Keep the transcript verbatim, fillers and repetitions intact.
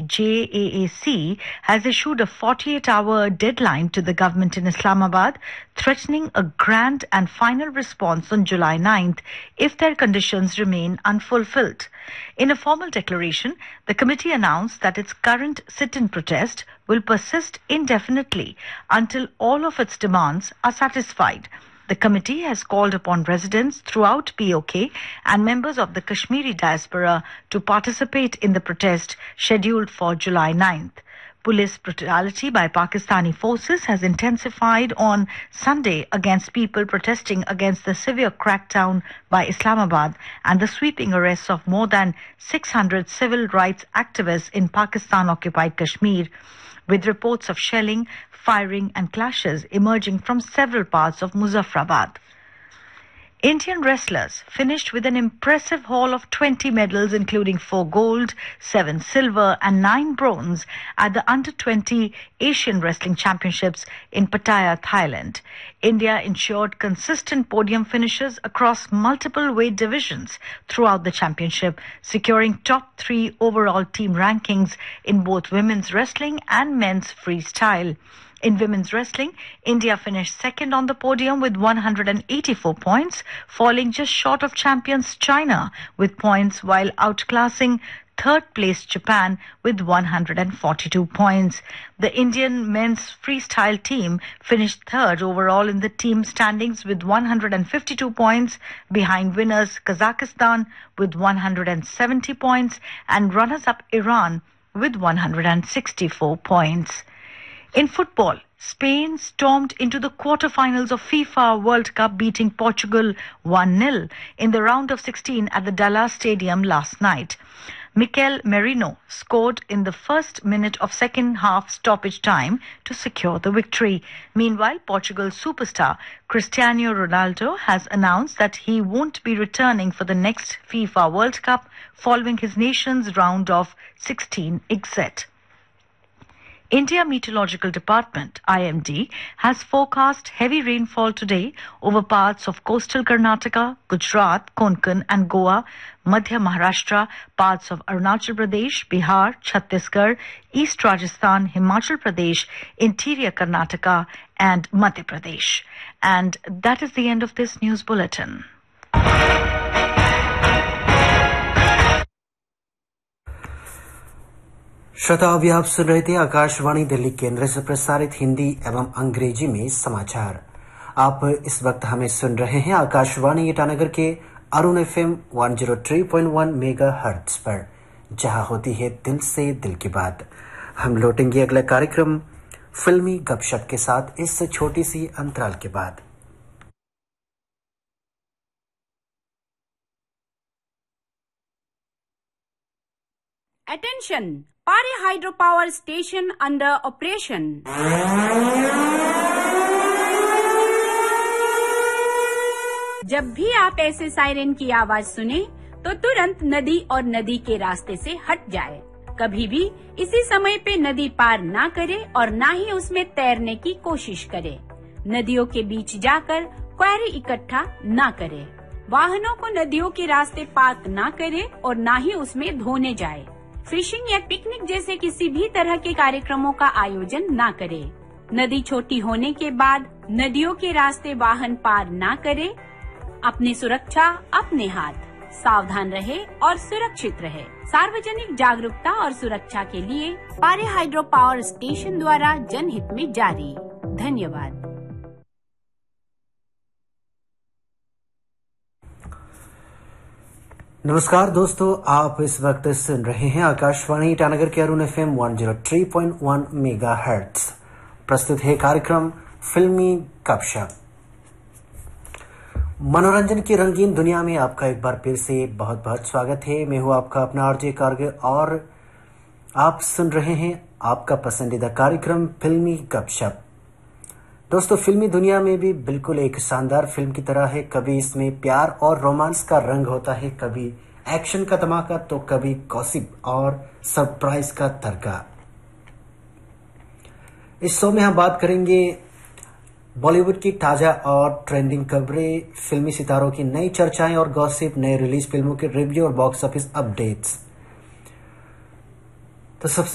J A A C has issued a forty-eight hour deadline to the government in Islamabad, threatening a grand and final response on July ninth if their conditions remain unfulfilled. In a formal declaration, the committee announced that its current sit-in protest will persist indefinitely until all of its demands are satisfied. The committee has called upon residents throughout P O K and members of the Kashmiri diaspora to participate in the protest scheduled for July ninth. Police brutality by Pakistani forces has intensified on Sunday against people protesting against the severe crackdown by Islamabad and the sweeping arrests of more than six hundred civil rights activists in Pakistan-occupied Kashmir, with reports of shelling, firing and clashes emerging from several parts of Muzaffarabad. Indian wrestlers finished with an impressive haul of twenty medals, including four gold, seven silver and nine bronze at the under twenty Asian Wrestling Championships in Pattaya, Thailand. India ensured consistent podium finishes across multiple weight divisions throughout the championship, securing top three overall team rankings in both women's wrestling and men's freestyle. In women's wrestling, India finished second on the podium with one hundred eighty-four points, falling just short of champions China with points, while outclassing third place Japan with one hundred forty-two points. The Indian men's freestyle team finished third overall in the team standings with one hundred fifty-two points, behind winners Kazakhstan with one hundred seventy points and runners-up Iran with one hundred sixty-four points. In football, Spain stormed into the quarter-finals of FIFA World Cup, beating Portugal one nil in the round of sixteen at the Dallas Stadium last night. Mikel Merino scored in the first minute of second half stoppage time to secure the victory. Meanwhile, Portugal superstar Cristiano Ronaldo has announced that he won't be returning for the next FIFA World Cup following his nation's round of sixteen exit. India Meteorological Department I M D has forecast heavy rainfall today over parts of coastal Karnataka, Gujarat, Konkan and Goa, Madhya Maharashtra, parts of Arunachal Pradesh, Bihar, Chhattisgarh, East Rajasthan, Himachal Pradesh, interior Karnataka and Madhya Pradesh. And that is the end of this news bulletin. श्रोता, अभी आप सुन रहे थे आकाशवाणी दिल्ली केंद्र से प्रसारित हिंदी एवं अंग्रेजी में समाचार। आप इस वक्त हमें सुन रहे हैं आकाशवाणी ईटानगर के अरुण एफएम एक सौ तीन पॉइंट एक मेगाहर्ट्ज पर, जहां होती है दिल से दिल की बात। हम लौटेंगे अगला कार्यक्रम फिल्मी गपशप के साथ इस छोटी सी अंतराल के बाद। Attention! Pari Hydropower Station under operation. जब भी आप ऐसे सायरन की आवाज सुने तो तुरंत नदी और नदी के रास्ते से हट जाए। कभी भी इसी समय पे नदी पार ना करे और ना ही उसमें तैरने की कोशिश करे। नदियों के बीच जाकर क्वेरी इकट्ठा ना करे। वाहनों को नदियों के रास्ते पार्क ना करे और ना ही उसमें धोने जाए। फिशिंग या पिकनिक जैसे किसी भी तरह के कार्यक्रमों का आयोजन ना करे। नदी छोटी होने के बाद नदियों के रास्ते वाहन पार ना करे। अपनी सुरक्षा अपने हाथ। सावधान रहे और सुरक्षित रहे। सार्वजनिक जागरूकता और सुरक्षा के लिए पारे हाइड्रो पावर स्टेशन द्वारा जनहित में जारी। धन्यवाद। नमस्कार दोस्तों, आप इस वक्त सुन रहे हैं आकाशवाणी ईटानगर के अरुण एफएम एक सौ तीन पॉइंट एक मेगाहर्ट्ज। प्रस्तुत है कार्यक्रम फिल्मी गपशप। मनोरंजन की रंगीन दुनिया में आपका एक बार फिर से बहुत बहुत स्वागत है। मैं हूं आपका अपना आरजे कारगिल और आप सुन रहे हैं आपका पसंदीदा कार्यक्रम फिल्मी गपशप। दोस्तों, फिल्मी दुनिया में भी बिल्कुल एक शानदार फिल्म की तरह है। कभी इसमें प्यार और रोमांस का रंग होता है, कभी एक्शन का धमाका, तो कभी गॉसिप और सरप्राइज का तड़का। इस शो में हम बात करेंगे बॉलीवुड की ताजा और ट्रेंडिंग खबरें, फिल्मी सितारों की नई चर्चाएं और गॉसिप, नए रिलीज फिल्मों के रिव्यू और बॉक्स ऑफिस अपडेट्स। तो सबसे